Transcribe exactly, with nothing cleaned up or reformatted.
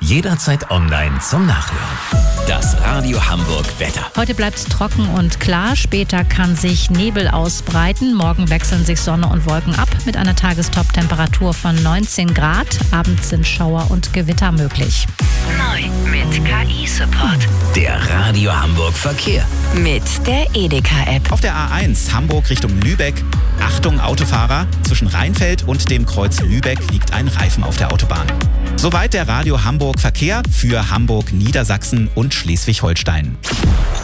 Jederzeit online zum Nachhören. Das Radio Hamburg Wetter. Heute bleibt es trocken und klar. Später kann sich Nebel ausbreiten. Morgen wechseln sich Sonne und Wolken ab mit einer Tagestop-Temperatur von neunzehn Grad. Abends sind Schauer und Gewitter möglich. Neu mit K I-Support. Der Radio Hamburg Verkehr. Mit der Edeka-App. Auf der A eins Hamburg Richtung Lübeck. Achtung Autofahrer, zwischen Rheinfeld und dem Kreuz Lübeck liegt ein Reifen auf der Autobahn. Soweit der Radio Hamburg Verkehr für Hamburg, Niedersachsen und Schleswig-Holstein.